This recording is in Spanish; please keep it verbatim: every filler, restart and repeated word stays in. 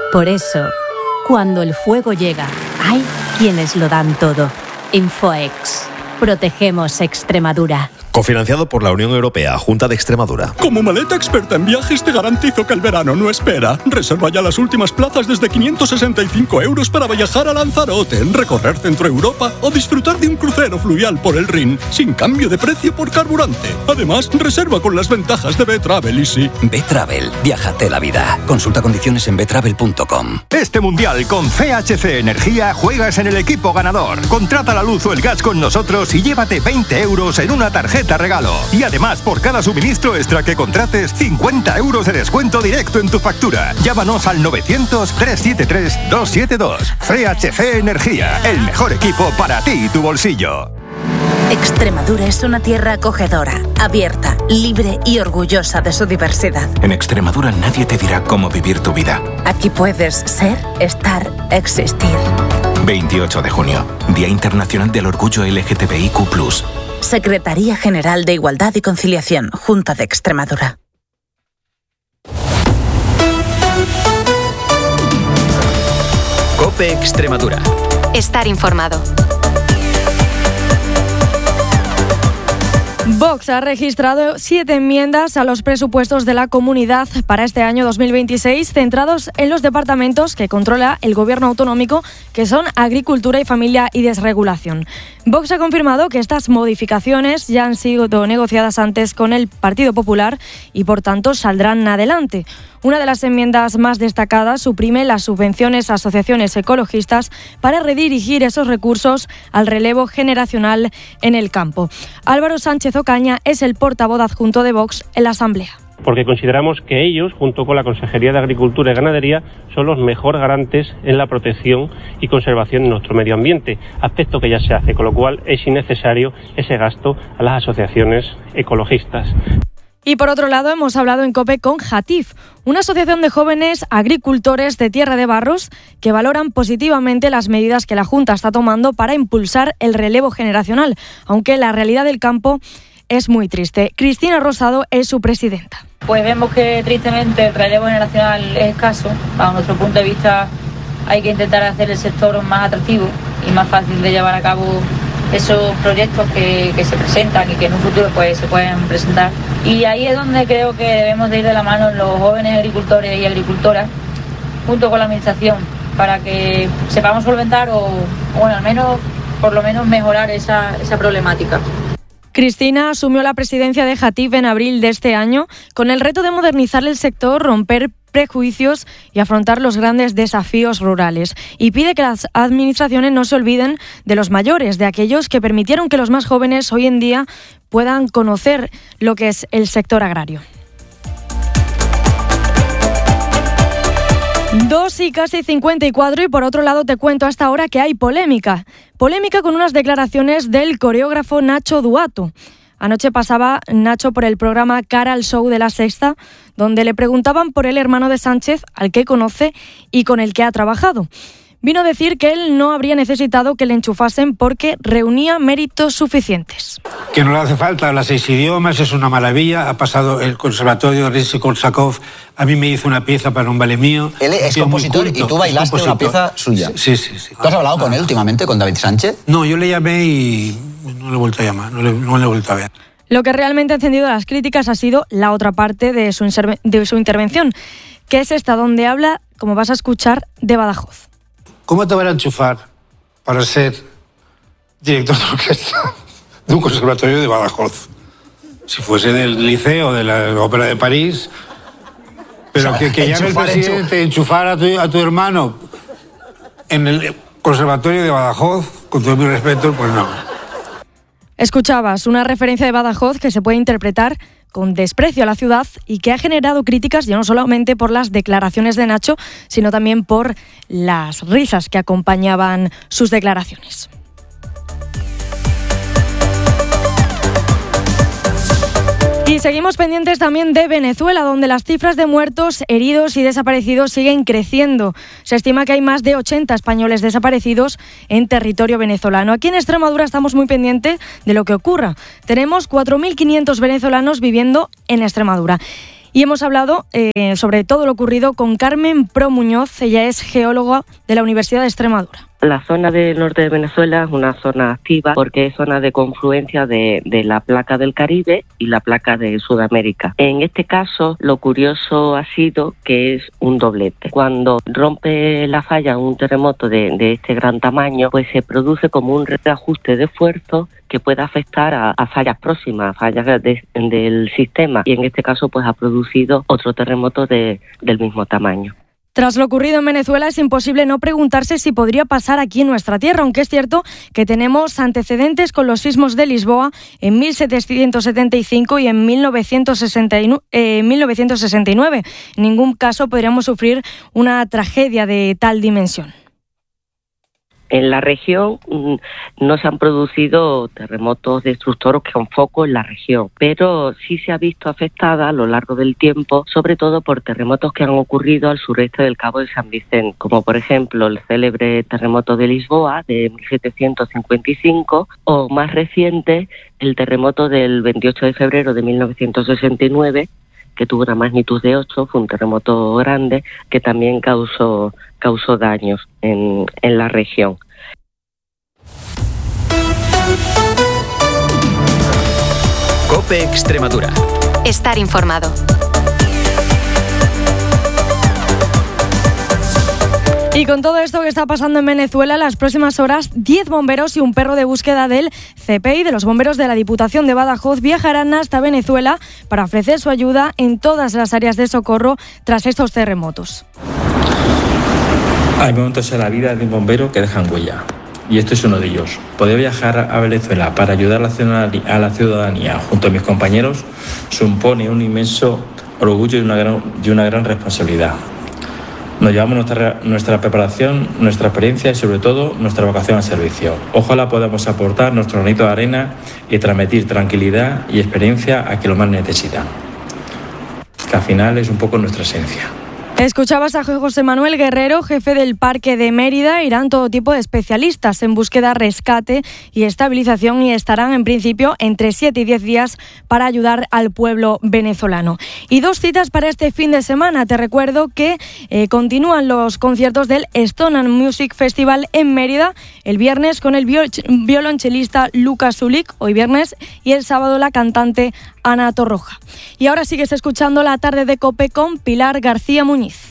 Por eso, cuando el fuego llega, hay quienes lo dan todo. Infoex. Protegemos Extremadura. Cofinanciado por la Unión Europea, Junta de Extremadura. Como maleta experta en viajes te garantizo que el verano no espera. Reserva ya las últimas plazas desde quinientos sesenta y cinco euros para viajar a Lanzarote, recorrer Centro Europa o disfrutar de un crucero fluvial por el Rin, sin cambio de precio por carburante. Además, reserva con las ventajas de B-Travel Easy. B-Travel, viájate la vida. Consulta condiciones en b travel punto com. Este mundial con C H C Energía juegas en el equipo ganador. Contrata la luz o el gas con nosotros y llévate veinte euros en una tarjeta regalo. Y además, por cada suministro extra que contrates, cincuenta euros de descuento directo en tu factura. Llámanos al novecientos, trescientos setenta y tres, doscientos setenta y dos. C H C Energía, el mejor equipo para ti y tu bolsillo. Extremadura es una tierra acogedora, abierta, libre y orgullosa de su diversidad. En Extremadura nadie te dirá cómo vivir tu vida. Aquí puedes ser, estar, existir. veintiocho de junio, Día Internacional del Orgullo L G T B I Q plus. Secretaría General de Igualdad y Conciliación, Junta de Extremadura. COPE Extremadura. Estar informado. Vox ha registrado siete enmiendas a los presupuestos de la comunidad para este año dos mil veintiséis, centrados en los departamentos que controla el gobierno autonómico, que son Agricultura y Familia y Desregulación. Vox ha confirmado que estas modificaciones ya han sido negociadas antes con el Partido Popular y, por tanto, saldrán adelante. Una de las enmiendas más destacadas suprime las subvenciones a asociaciones ecologistas para redirigir esos recursos al relevo generacional en el campo. Álvaro Sánchez Ocaña es el portavoz adjunto de Vox en la Asamblea. Porque consideramos que ellos, junto con la Consejería de Agricultura y Ganadería, son los mejores garantes en la protección y conservación de nuestro medio ambiente, aspecto que ya se hace, con lo cual es innecesario ese gasto a las asociaciones ecologistas. Y por otro lado, hemos hablado en COPE con Jatif, una asociación de jóvenes agricultores de Tierra de Barros que valoran positivamente las medidas que la Junta está tomando para impulsar el relevo generacional, aunque la realidad del campo es muy triste. Cristina Rosado es su presidenta. Pues vemos que tristemente el relevo generacional es escaso. Bajo nuestro punto de vista hay que intentar hacer el sector más atractivo y más fácil de llevar a cabo esos proyectos que, que se presentan y que en un futuro pues se pueden presentar. Y ahí es donde creo que debemos de ir de la mano los jóvenes agricultores y agricultoras junto con la administración para que sepamos solventar o, bueno, al menos por lo menos mejorar esa, esa problemática. Cristina asumió la presidencia de Jatif en abril de este año con el reto de modernizar el sector, romper prejuicios y afrontar los grandes desafíos rurales. Y pide que las administraciones no se olviden de los mayores, de aquellos que permitieron que los más jóvenes hoy en día puedan conocer lo que es el sector agrario. Dos y casi cincuenta y cuatro, y por otro lado te cuento hasta ahora que hay polémica. Polémica con unas declaraciones del coreógrafo Nacho Duato. Anoche pasaba Nacho por el programa Cara al Show de La Sexta, donde le preguntaban por el hermano de Sánchez, al que conoce y con el que ha trabajado. Vino a decir que él no habría necesitado que le enchufasen porque reunía méritos suficientes. Que no le hace falta, habla seis idiomas, es una maravilla. Ha pasado el conservatorio de Rimsky-Korsakov, a mí me hizo una pieza para un ballet mío. Él es compositor y tú bailaste una pieza suya. Sí, sí, sí. ¿Tú has hablado con él últimamente, con David Sánchez? No, yo le llamé y no le he vuelto a llamar, no le, no le he vuelto a ver. Lo que realmente ha encendido las críticas ha sido la otra parte de su, de su intervención, que es esta donde habla, como vas a escuchar, de Badajoz. ¿Cómo te van a enchufar para ser director de orquesta de un conservatorio de Badajoz? Si fuese del Liceo, de la Ópera de París, pero o sea, que, que llame el presidente enchufar a tu, a tu hermano en el conservatorio de Badajoz, con todo mi respeto, pues no. Escuchabas una referencia de Badajoz que se puede interpretar con desprecio a la ciudad y que ha generado críticas ya no solamente por las declaraciones de Nacho, sino también por las risas que acompañaban sus declaraciones. Y seguimos pendientes también de Venezuela, donde las cifras de muertos, heridos y desaparecidos siguen creciendo. Se estima que hay más de ochenta españoles desaparecidos en territorio venezolano. Aquí en Extremadura estamos muy pendientes de lo que ocurra. Tenemos cuatro mil quinientos venezolanos viviendo en Extremadura. Y hemos hablado eh, sobre todo lo ocurrido con Carmen Pro Muñoz. Ella es geóloga de la Universidad de Extremadura. La zona del norte de Venezuela es una zona activa porque es zona de confluencia de, de la placa del Caribe y la placa de Sudamérica. En este caso, lo curioso ha sido que es un doblete. Cuando rompe la falla un terremoto de, de este gran tamaño, pues se produce como un reajuste de esfuerzo que puede afectar a, a fallas próximas, a fallas de, del sistema. Y en este caso, pues ha producido otro terremoto de, del mismo tamaño. Tras lo ocurrido en Venezuela, es imposible no preguntarse si podría pasar aquí en nuestra tierra, aunque es cierto que tenemos antecedentes con los sismos de Lisboa en mil setecientos setenta y cinco y en mil novecientos sesenta y nueve. En ningún caso podríamos sufrir una tragedia de tal dimensión. En la región no se han producido terremotos destructores con foco en la región, pero sí se ha visto afectada a lo largo del tiempo, sobre todo por terremotos que han ocurrido al sureste del Cabo de San Vicente, como por ejemplo el célebre terremoto de Lisboa de mil setecientos cincuenta y cinco o más reciente el terremoto del veintiocho de febrero de mil novecientos sesenta y nueve, que tuvo una magnitud de ocho, fue un terremoto grande que también causó, causó daños en, en la región. COPE Extremadura. Estar informado. Y con todo esto que está pasando en Venezuela, las próximas horas, diez bomberos y un perro de búsqueda del C P I, de los bomberos de la Diputación de Badajoz, viajarán hasta Venezuela para ofrecer su ayuda en todas las áreas de socorro tras estos terremotos. Hay momentos en la vida de un bombero que dejan huella, y este es uno de ellos. Poder viajar a Venezuela para ayudar a la ciudadanía junto a mis compañeros supone un inmenso orgullo y una gran, y una gran responsabilidad. Nos llevamos nuestra, nuestra preparación, nuestra experiencia y sobre todo nuestra vocación al servicio. Ojalá podamos aportar nuestro granito de arena y transmitir tranquilidad y experiencia a quien lo más necesita, que al final es un poco nuestra esencia. Escuchabas a José Manuel Guerrero, jefe del Parque de Mérida. Irán todo tipo de especialistas en búsqueda, rescate y estabilización y estarán en principio entre siete y diez días para ayudar al pueblo venezolano. Y dos citas para este fin de semana. Te recuerdo que eh, continúan los conciertos del Stone and Music Festival en Mérida el viernes con el violonchelista Lucas Zulik, hoy viernes, y el sábado la cantante Ana Torroja. Y ahora sigues escuchando La Tarde de COPE con Pilar García Muñiz.